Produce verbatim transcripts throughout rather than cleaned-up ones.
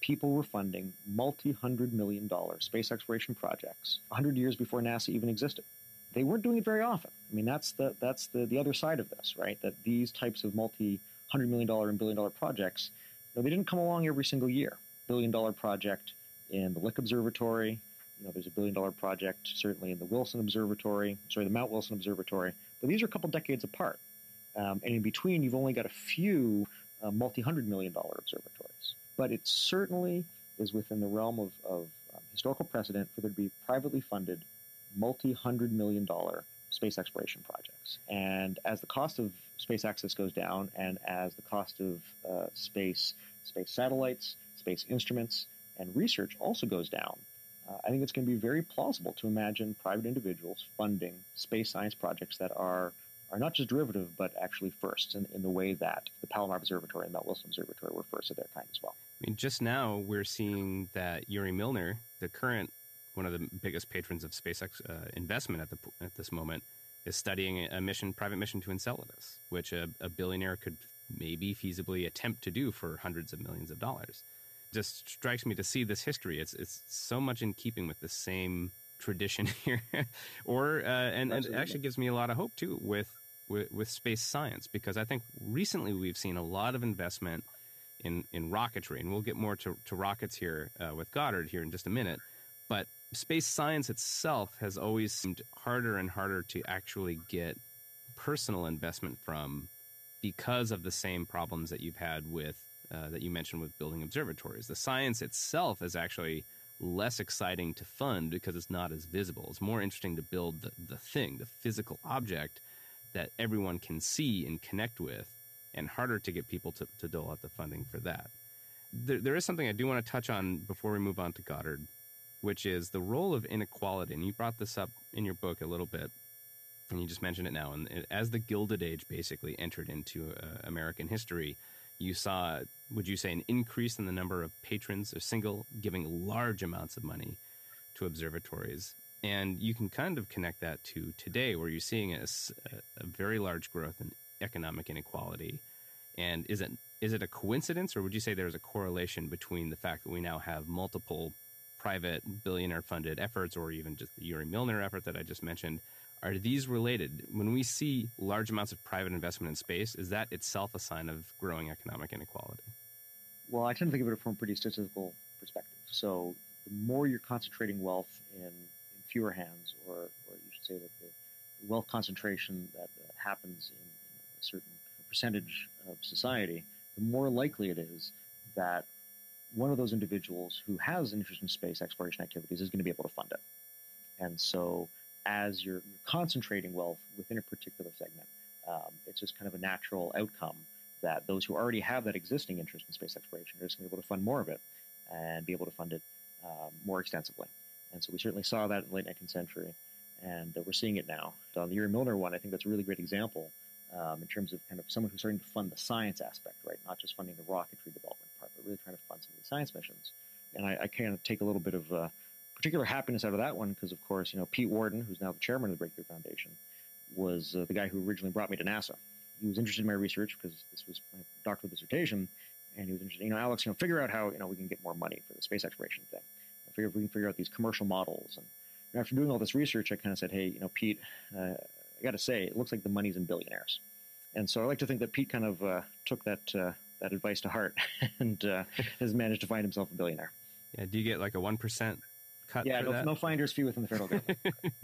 people were funding multi-hundred million dollar space exploration projects one hundred years before NASA even existed. They weren't doing it very often. I mean, that's the that's the, the other side of this, right? That these types of multi-hundred million dollar and billion dollar projects, you know, they didn't come along every single year. Billion dollar project in the Lick Observatory. You know, there's a billion dollar project certainly in the Wilson Observatory, sorry, the Mount Wilson Observatory. But these are a couple decades apart. Um, and in between, you've only got a few uh, multi-hundred million dollar observatories. But it certainly is within the realm of, of um, historical precedent for there to be privately funded multi-hundred million dollar space exploration projects. And as the cost of space access goes down and as the cost of uh, space, space satellites, space instruments, and research also goes down, uh, I think it's going to be very plausible to imagine private individuals funding space science projects that are are not just derivative, but actually first in, in the way that the Palomar Observatory and Mount Wilson Observatory were first of their kind as well. I mean, just now we're seeing that Yuri Milner, the current one of the biggest patrons of SpaceX uh, investment at the at this moment, is studying a mission, private mission to Enceladus, which a, a billionaire could maybe feasibly attempt to do for hundreds of millions of dollars. It just strikes me to see this history. It's it's so much in keeping with the same tradition here, or uh, and, and it actually gives me a lot of hope too with, with with space science, because I think recently we've seen a lot of investment in in rocketry, and we'll get more to, to rockets here uh, with Goddard here in just a minute. But space science itself has always seemed harder and harder to actually get personal investment from, because of the same problems that you've had with uh, that you mentioned with building observatories. The science itself is actually less exciting to fund because it's not as visible. It's more interesting to build the, the thing, the physical object that everyone can see and connect with, and harder to get people to, to dole out the funding for that. There, there is something I do want to touch on before we move on to Goddard, which is the role of inequality. And you brought this up in your book a little bit, and you just mentioned it now. And as the Gilded Age basically entered into uh, American history, you saw, would you say, an increase in the number of patrons, or single, giving large amounts of money to observatories. And you can kind of connect that to today, where you're seeing a, a very large growth in economic inequality. And is it is it a coincidence, or would you say there's a correlation between the fact that we now have multiple private billionaire-funded efforts, or even just the Yuri Milner effort that I just mentioned? Are these related? When we see large amounts of private investment in space, is that itself a sign of growing economic inequality? Well, I tend to think of it from a pretty statistical perspective. So the more you're concentrating wealth in, in fewer hands, or, or you should say that the wealth concentration that uh, happens in, in a certain percentage of society, the more likely it is that one of those individuals who has an interest in space exploration activities is going to be able to fund it. And so as you're, you're concentrating wealth within a particular segment, um, it's just kind of a natural outcome that those who already have that existing interest in space exploration are just going to be able to fund more of it and be able to fund it um, more extensively. And so we certainly saw that in the late nineteenth century, and uh, we're seeing it now. On the Yuri Milner one, I think that's a really great example um, in terms of kind of someone who's starting to fund the science aspect, right? Not just funding the rocketry development part, but really trying to fund some of the science missions. And I, I kind of take a little bit of uh, particular happiness out of that one because, of course, you know, Pete Worden, who's now the chairman of the Breakthrough Foundation, was uh, the guy who originally brought me to NASA. He was interested in my research because this was my doctoral dissertation, and he was interested, you know, Alex, you know, figure out how, you know, we can get more money for the space exploration thing. I figure if we can figure out these commercial models. And, and after doing all this research, I kind of said, hey, you know, Pete, uh, I got to say, it looks like the money's in billionaires. And so I like to think that Pete kind of uh, took that uh, that advice to heart and uh, has managed to find himself a billionaire. Yeah. Do you get like a one percent cut? Yeah, for no, that? no finder's fee within the federal government.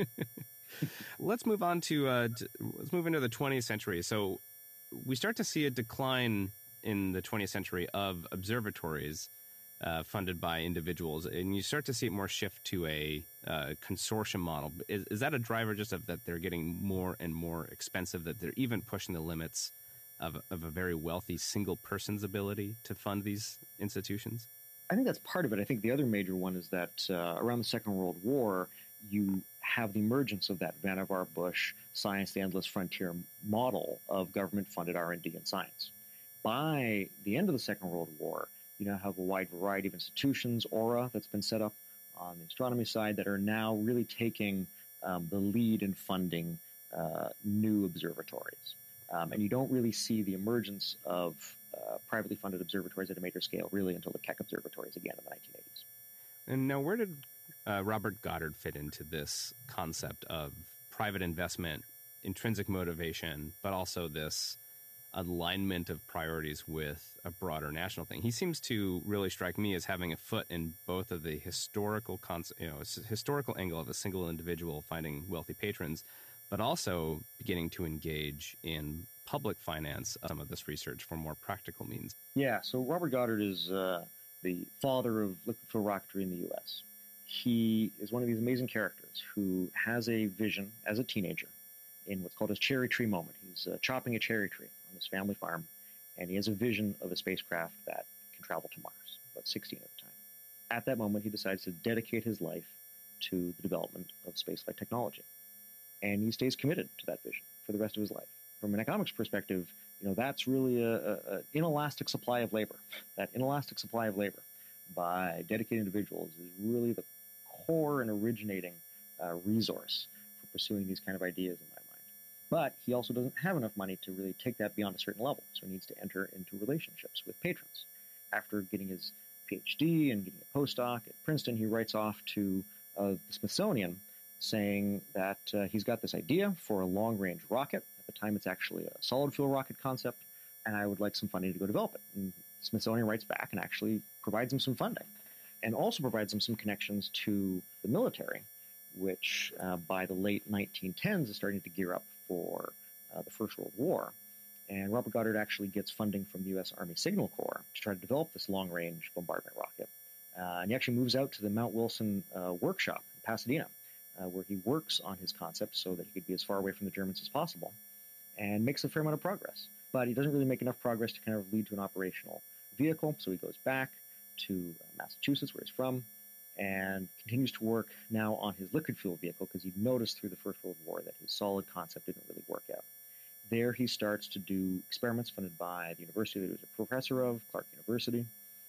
Let's move on to, uh, to let's move into the twentieth century. So we start to see a decline in the twentieth century of observatories uh, funded by individuals, and you start to see it more shift to a uh, consortium model. Is, is that a driver just of that they're getting more and more expensive, that they're even pushing the limits of, of a very wealthy single person's ability to fund these institutions? I think that's part of it. I think the other major one is that uh, around the Second World War, you have the emergence of that Vannevar Bush science, the endless frontier model of government-funded R and D in science. By the end of the Second World War, you now have a wide variety of institutions, AURA, that's been set up on the astronomy side, that are now really taking um, the lead in funding uh, new observatories. Um, and you don't really see the emergence of uh, privately funded observatories at a major scale, really until the Keck observatories again in the nineteen eighties. And now, where did uh, Robert Goddard fit into this concept of private investment, intrinsic motivation, but also this alignment of priorities with a broader national thing? He seems to really strike me as having a foot in both of the historical concept, you know, historical angle of a single individual finding wealthy patrons, but also beginning to engage in public finance of some of this research for more practical means. Yeah, so Robert Goddard is uh, the father of liquid fuel rocketry in the U S. He is one of these amazing characters who has a vision as a teenager in what's called his cherry tree moment. He's uh, chopping a cherry tree on his family farm, and he has a vision of a spacecraft that can travel to Mars, about sixteen at the time. At that moment, he decides to dedicate his life to the development of spaceflight technology. And he stays committed to that vision for the rest of his life. From an economics perspective, you know, that's really an inelastic supply of labor. That inelastic supply of labor by dedicated individuals is really the core and originating uh, resource for pursuing these kind of ideas in my mind. But he also doesn't have enough money to really take that beyond a certain level, so he needs to enter into relationships with patrons. After getting his PhD and getting a postdoc at Princeton, he writes off to uh, the Smithsonian saying that uh, he's got this idea for a long-range rocket. At the time, it's actually a solid fuel rocket concept, and I would like some funding to go develop it. And Smithsonian writes back and actually provides him some funding, and also provides him some connections to the military, which uh, by the late nineteen tens is starting to gear up for uh, the First World War. And Robert Goddard actually gets funding from the U S Army Signal Corps to try to develop this long-range bombardment rocket. Uh, and he actually moves out to the Mount Wilson uh, workshop in Pasadena, Uh, where he works on his concept so that he could be as far away from the Germans as possible, and makes a fair amount of progress. But he doesn't really make enough progress to kind of lead to an operational vehicle, so he goes back to uh, Massachusetts, where he's from, and continues to work now on his liquid fuel vehicle, because he noticed through the First World War that his solid concept didn't really work out. There he starts to do experiments funded by the university that he was a professor of, Clark University.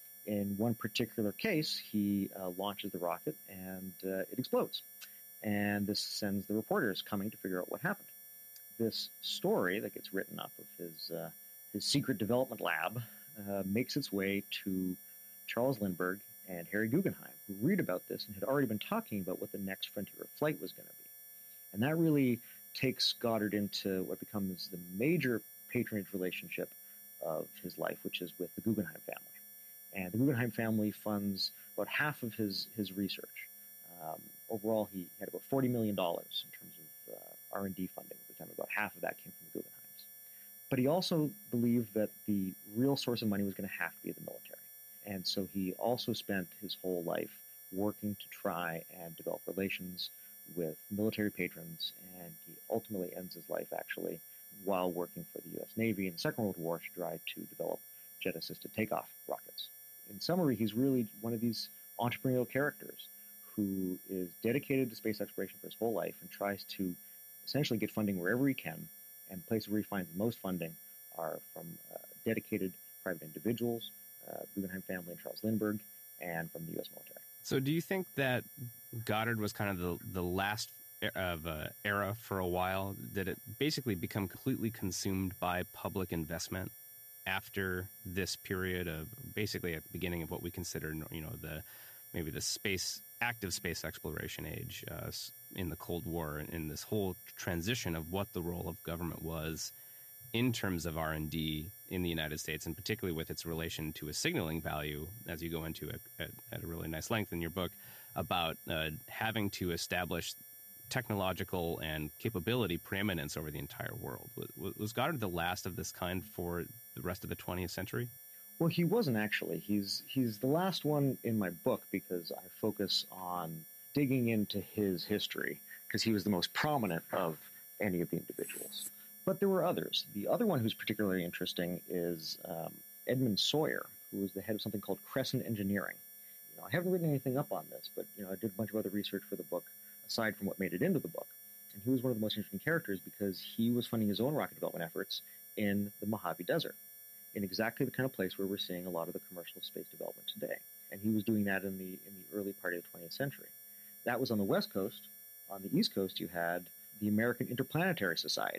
In one particular case, he uh, launches the rocket, and uh, it explodes. And this sends the reporters coming to figure out what happened. This story that gets written up of his uh, his secret development lab uh, makes its way to Charles Lindbergh and Harry Guggenheim, who read about this and had already been talking about what the next frontier of flight was going to be. And that really takes Goddard into what becomes the major patronage relationship of his life, which is with the Guggenheim family. And the Guggenheim family funds about half of his, his research. Um, overall, he had about forty million dollars in terms of uh, R and D funding at the time. About half of that came from the Guggenheims. But he also believed that the real source of money was going to have to be the military. And so he also spent his whole life working to try and develop relations with military patrons, and he ultimately ends his life, actually, while working for the U S Navy in the Second World War to try to develop jet-assisted takeoff rockets. In summary, he's really one of these entrepreneurial characters who is dedicated to space exploration for his whole life and tries to essentially get funding wherever he can, and the places where he finds the most funding are from uh, dedicated private individuals, uh, Guggenheim family and Charles Lindbergh, and from the U S military. So do you think that Goddard was kind of the, the last of uh, era for a while? Did it basically become completely consumed by public investment after this period of basically at the beginning of what we consider, you know, the maybe the space active space exploration age uh, in the Cold War, and in this whole transition of what the role of government was in terms of R and D in the United States, and particularly with its relation to a signaling value, as you go into it at, at a really nice length in your book, about uh, having to establish technological and capability preeminence over the entire world. Was, was Goddard the last of this kind for the rest of the twentieth century? Well, he wasn't actually. He's he's the last one in my book because I focus on digging into his history, because he was the most prominent of any of the individuals. But there were others. The other one who's particularly interesting is um, Edmund Sawyer, who was the head of something called Crescent Engineering. You know, I haven't written anything up on this, but you know, I did a bunch of other research for the book, aside from what made it into the book. And he was one of the most interesting characters because he was funding his own rocket development efforts in the Mojave Desert, in exactly the kind of place where we're seeing a lot of the commercial space development today. And he was doing that in the in the early part of the twentieth century. That was on the West Coast. On the East Coast, you had the American Interplanetary Society,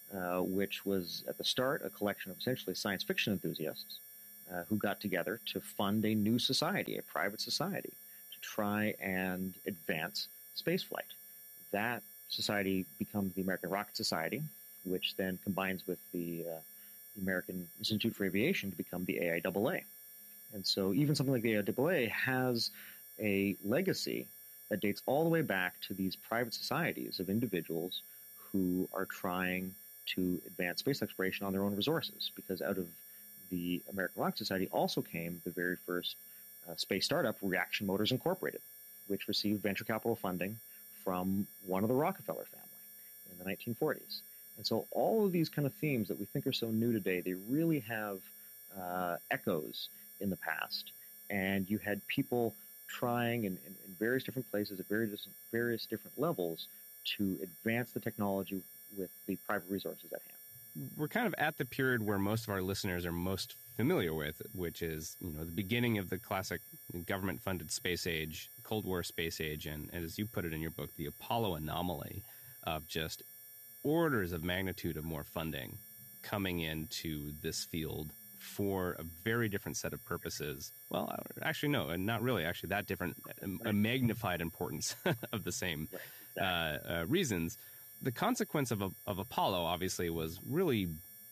uh, which was at the start a collection of essentially science fiction enthusiasts uh, who got together to fund a new society, a private society, to try and advance spaceflight. That society becomes the American Rocket Society, which then combines with the, uh, the American Institute for Aviation to become the A I A A. And so even something like the A I A A has a legacy that dates all the way back to these private societies of individuals who are trying to advance space exploration on their own resources, because out of the American Rocket Society also came the very first uh, space startup, Reaction Motors Incorporated, which received venture capital funding from one of the Rockefeller family in the nineteen forties. And so all of these kind of themes that we think are so new today, they really have uh, echoes in the past. And you had people trying in, in, in various different places at various, various different levels to advance the technology with the private resources at hand. We're kind of at the period where most of our listeners are most familiar with, which is, you know, the beginning of the classic government-funded space age, Cold War space age, and, and as you put it in your book, the Apollo anomaly of just orders of magnitude of more funding coming into this field for a very different set of purposes. Well, actually, no, not really. Actually, that different, a, a magnified importance of the same right, exactly. uh, uh, reasons. The consequence of, of Apollo, obviously, was really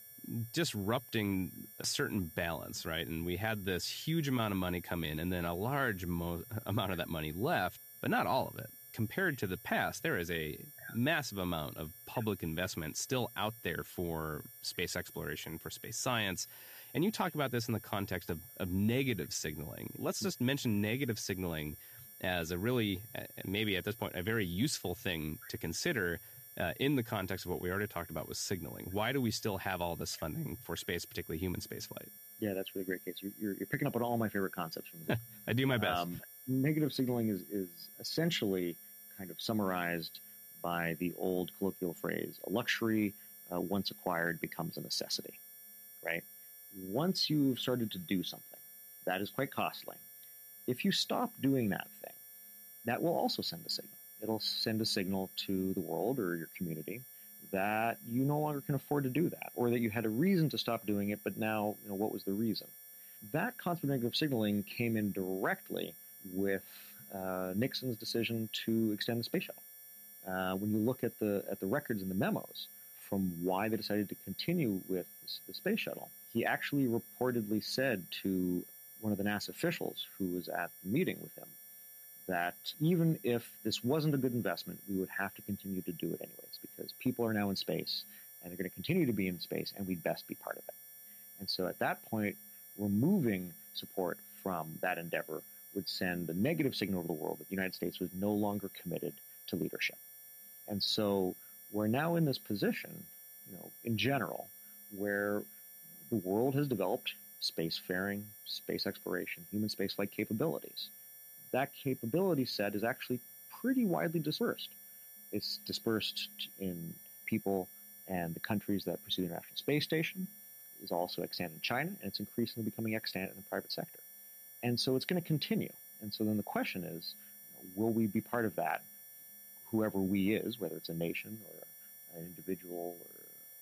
disrupting a certain balance, right? And we had this huge amount of money come in, and then a large mo- amount of that money left, but not all of it. Compared to the past, there is a massive amount of public investment still out there for space exploration, for space science. And you talk about this in the context of, of negative signaling. Let's just mention negative signaling as a really, maybe at this point, a very useful thing to consider uh, in the context of what we already talked about with signaling. Why do we still have all this funding for space, particularly human spaceflight? Yeah, that's really great, Case. You're, you're, you're picking up on all my favorite concepts from the book. I do my best. Um, negative signaling is, is essentially kind of summarized by the old colloquial phrase, a luxury uh, once acquired becomes a necessity, right? Once you've started to do something, that is quite costly. If you stop doing that thing, that will also send a signal. It'll send a signal to the world or your community that you no longer can afford to do that, or that you had a reason to stop doing it, but now, you know, what was the reason? That concept of negative signaling came in directly with uh, Nixon's decision to extend the space shuttle. Uh, when you look at the at the records and the memos from why they decided to continue with this, the space shuttle, he actually reportedly said to one of the NASA officials who was at the meeting with him that even if this wasn't a good investment, we would have to continue to do it anyways, because people are now in space and they're going to continue to be in space, and we'd best be part of it. And so at that point, removing support from that endeavor would send a negative signal to the world that the United States was no longer committed to leadership. And so we're now in this position, you know, in general, where the world has developed spacefaring, space exploration, human spaceflight capabilities. That capability set is actually pretty widely dispersed. It's dispersed in people and the countries that pursue the International Space Station. It's also extant in China, and it's increasingly becoming extant in the private sector. And so it's going to continue. And so then the question is, you know, will we be part of that? Whoever we is, whether it's a nation or an individual or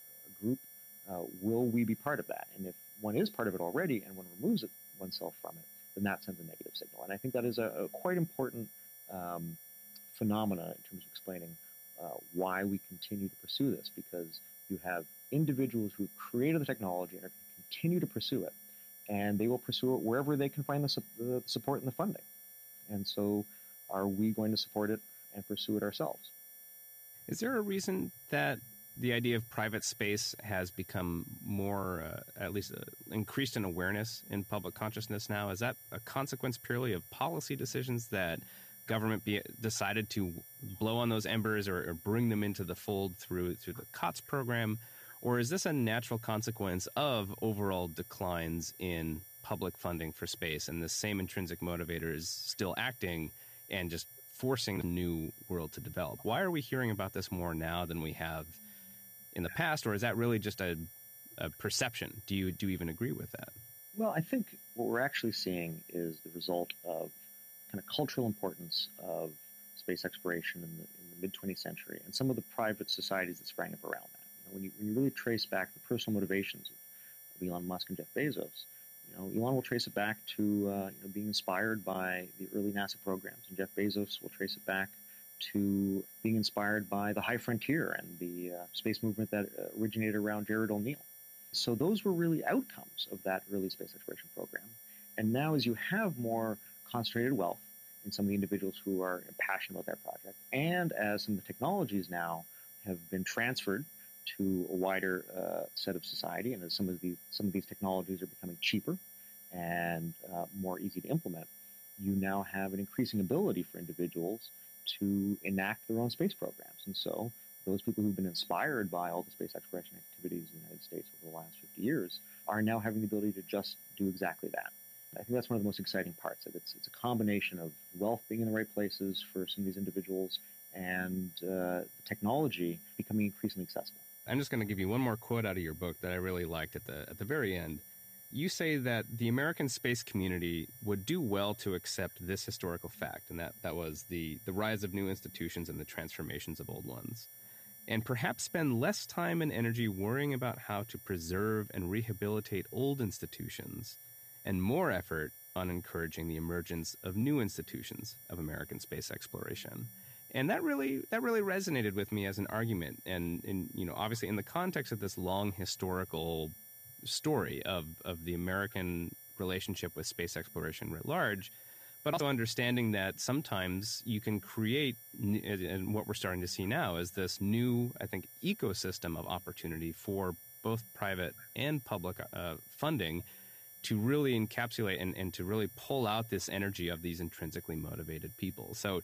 a group, uh, will we be part of that? And if one is part of it already and one removes it, oneself from it, then that sends a negative signal. And I think that is a, a quite important um, phenomena in terms of explaining uh, why we continue to pursue this, because you have individuals who created the technology and are going to continue to pursue it, and they will pursue it wherever they can find the, su- the support and the funding. And so are we going to support it and pursue it ourselves? Is there a reason that the idea of private space has become more, uh, at least uh, increased in awareness in public consciousness now? Is that a consequence purely of policy decisions that government be, decided to blow on those embers or, or bring them into the fold through through the COTS program? Or is this a natural consequence of overall declines in public funding for space and the same intrinsic motivators still acting and just forcing the new world to develop? Why are we hearing about this more now than we have in the past, or is that really just a, a perception? Do you do you even agree with that? Well, I think what we're actually seeing is the result of kind of cultural importance of space exploration in the, in the mid-twentieth century and some of the private societies that sprang up around that. You know, when you when you really trace back the personal motivations of, of Elon Musk and Jeff Bezos, you know, Elon will trace it back to uh, you know, being inspired by the early NASA programs, and Jeff Bezos will trace it back to being inspired by the high frontier and the uh, space movement that uh, originated around Jared O'Neill. So those were really outcomes of that early space exploration program. And now as you have more concentrated wealth in some of the individuals who are passionate about that project, and as some of the technologies now have been transferred to a wider uh, set of society, and as some of these some of these technologies are becoming cheaper and uh, more easy to implement, you now have an increasing ability for individuals to enact their own space programs. And so those people who've been inspired by all the space exploration activities in the United States over the last fifty years are now having the ability to just do exactly that. I think that's one of the most exciting parts. That it's, it's a combination of wealth being in the right places for some of these individuals and uh, the technology becoming increasingly accessible. I'm just going to give you one more quote out of your book that I really liked at the at the very end. You say that the American space community would do well to accept this historical fact, and that, that was the, the rise of new institutions and the transformations of old ones, and perhaps spend less time and energy worrying about how to preserve and rehabilitate old institutions, and more effort on encouraging the emergence of new institutions of American space exploration. And that really that really resonated with me as an argument, and, and you know, obviously in the context of this long historical story of, of the American relationship with space exploration writ large, but also understanding that sometimes you can create, and what we're starting to see now is this new, I think, ecosystem of opportunity for both private and public uh, funding to really encapsulate and, and to really pull out this energy of these intrinsically motivated people. So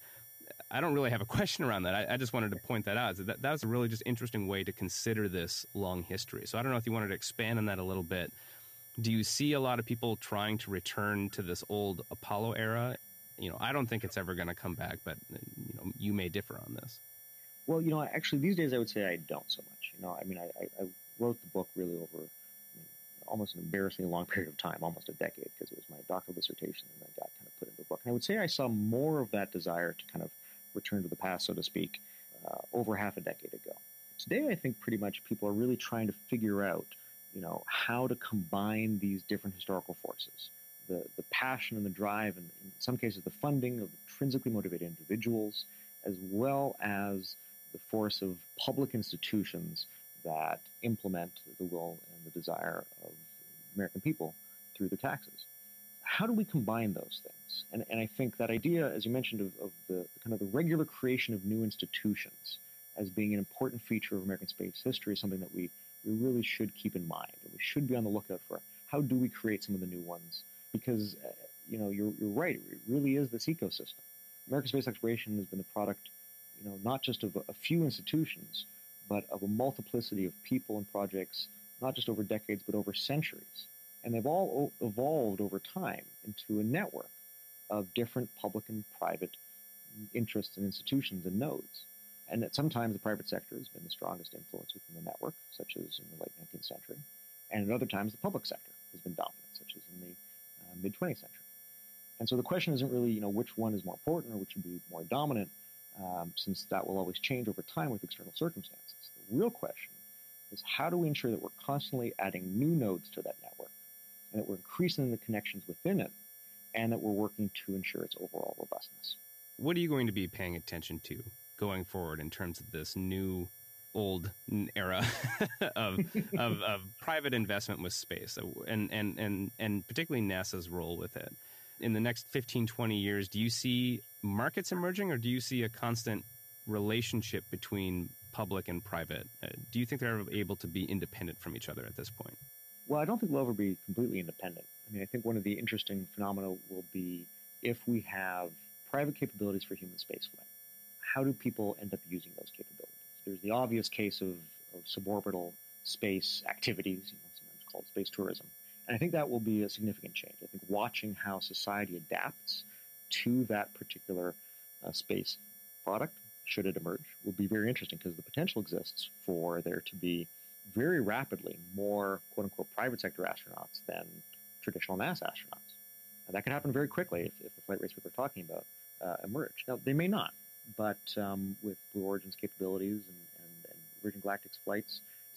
I don't really have a question around that. I, I just wanted to point that out. So that, that was a really just interesting way to consider this long history. So I don't know if you wanted to expand on that a little bit. Do you see a lot of people trying to return to this old Apollo era? You know, I don't think it's ever going to come back, but you know, you may differ on this. Well, you know, actually these days I would say I don't so much. You know, I mean, I, I wrote the book really over I mean, almost an embarrassingly long period of time, almost a decade, because it was my doctoral dissertation and then got kind of put into a book. And I would say I saw more of that desire to kind of return to the past, so to speak, uh, over half a decade ago. Today, I think pretty much people are really trying to figure out, you know, how to combine these different historical forces, the the passion and the drive, and in some cases the funding of intrinsically motivated individuals, as well as the force of public institutions that implement the will and the desire of American people through their taxes. How do we combine those things? And, and I think that idea, as you mentioned, of, of the kind of the regular creation of new institutions as being an important feature of American space history is something that we, we really should keep in mind. And we should be on the lookout for how do we create some of the new ones? Because, uh, you know, you're, you're right. It really is this ecosystem. American space exploration has been the product, you know, not just of a, a few institutions, but of a multiplicity of people and projects, not just over decades, but over centuries. And they've all o- evolved over time into a network of different public and private interests and institutions and nodes. And that sometimes the private sector has been the strongest influence within the network, such as in the late nineteenth century. And at other times, the public sector has been dominant, such as in the uh, mid-twentieth century. And so the question isn't really, you know, which one is more important or which should be more dominant, um, since that will always change over time with external circumstances. The real question is how do we ensure that we're constantly adding new nodes to that network, and that we're increasing the connections within it, and that we're working to ensure its overall robustness. What are you going to be paying attention to going forward in terms of this new old era of, of of private investment with space, and, and, and, and particularly NASA's role with it? In the next fifteen, twenty years, do you see markets emerging, or do you see a constant relationship between public and private? Uh, do you think they're able to be independent from each other at this point? Well, I don't think we'll ever be completely independent. I mean, I think one of the interesting phenomena will be if we have private capabilities for human spaceflight. How do people end up using those capabilities? There's the obvious case of, of suborbital space activities, you know, sometimes called space tourism. And I think that will be a significant change. I think watching how society adapts to that particular uh, space product, should it emerge, will be very interesting, because the potential exists for there to be very rapidly more quote-unquote private sector astronauts than traditional NASA astronauts. And that could happen very quickly if, if the flight rates we were talking about uh, emerge. Now, they may not, but um, with Blue Origin's capabilities and, and, and Virgin Galactic's flights,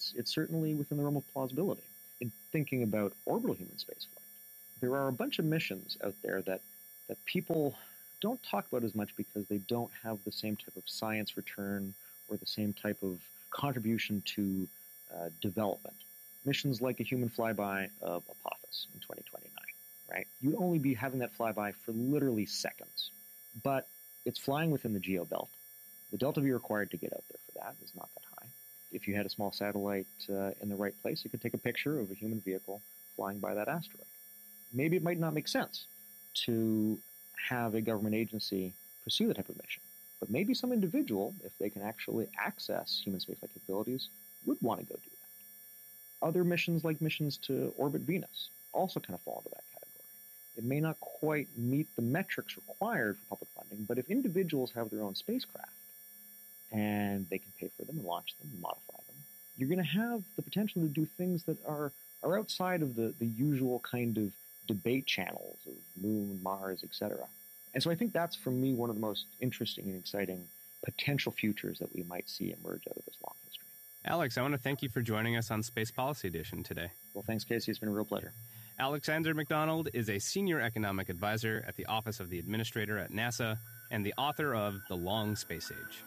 it's it's certainly within the realm of plausibility. In thinking about orbital human spaceflight, there are a bunch of missions out there that that people don't talk about as much because they don't have the same type of science return or the same type of contribution to uh, development. Missions like a human flyby of Apophis in twenty twenty-nine, right? You'd only be having that flyby for literally seconds, but it's flying within the geo belt. The delta V required to get out there for that is not that high. If you had a small satellite uh, in the right place, you could take a picture of a human vehicle flying by that asteroid. Maybe it might not make sense to have a government agency pursue that type of mission, but maybe some individual, if they can actually access human spaceflight capabilities, would want to go do that. Other missions, like missions to orbit Venus, also kind of fall into that category. It may not quite meet the metrics required for public funding, but if individuals have their own spacecraft and they can pay for them and launch them and modify them, you're going to have the potential to do things that are, are outside of the, the usual kind of debate channels of Moon, Mars, et cetera. And so I think that's, for me, one of the most interesting and exciting potential futures that we might see emerge out of this long history. Alex, I want to thank you for joining us on Space Policy Edition today. Well, thanks, Casey. It's been a real pleasure. Alexander McDonald is a senior economic advisor at the Office of the Administrator at NASA and the author of The Long Space Age.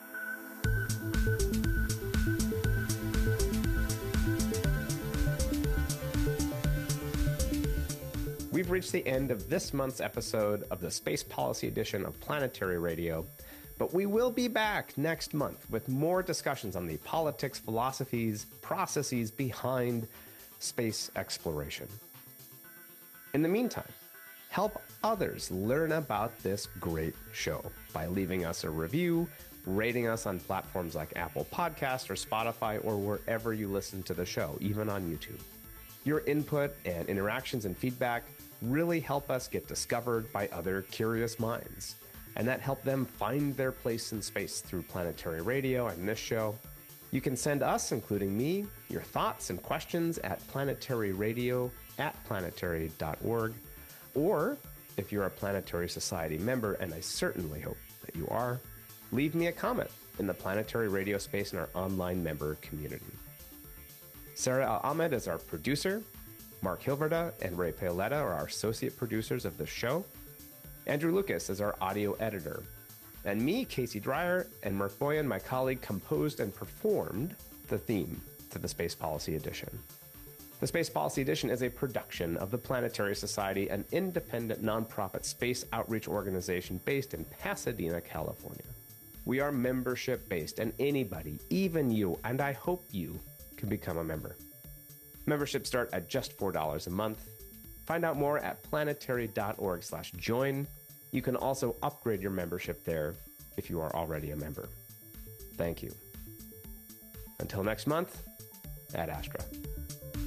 We've reached the end of this month's episode of the Space Policy Edition of Planetary Radio, but we will be back next month with more discussions on the politics, philosophies, processes behind space exploration. In the meantime, help others learn about this great show by leaving us a review, rating us on platforms like Apple Podcasts or Spotify or wherever you listen to the show, even on YouTube. Your input and interactions and feedback really help us get discovered by other curious minds, and that help them find their place in space through Planetary Radio and this show. You can send us, including me, your thoughts and questions at planetaryradio at planetary dot org, or if you're a Planetary Society member, and I certainly hope that you are, leave me a comment in the Planetary Radio space in our online member community. Sarah Al-Ahmed is our producer. Mark Hilverda and Ray Paoletta are our associate producers of the show. Andrew Lucas is our audio editor. And me, Casey Dreyer, and Mark Boyan, my colleague, composed and performed the theme to the Space Policy Edition. The Space Policy Edition is a production of the Planetary Society, an independent nonprofit space outreach organization based in Pasadena, California. We are membership-based, and anybody, even you, and I hope you, can become a member. Memberships start at just four dollars a month. Find out more at planetary dot org slash join. You can also upgrade your membership there if you are already a member. Thank you. Until next month, Ad Astra.